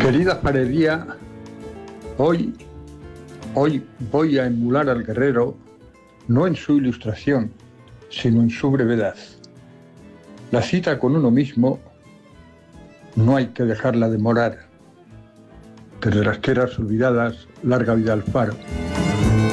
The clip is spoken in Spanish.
Querida paredía, hoy voy a emular al guerrero, no en su ilustración, sino en su brevedad. La cita con uno mismo no hay que dejarla demorar. Desde las tierras olvidadas, larga vida al faro.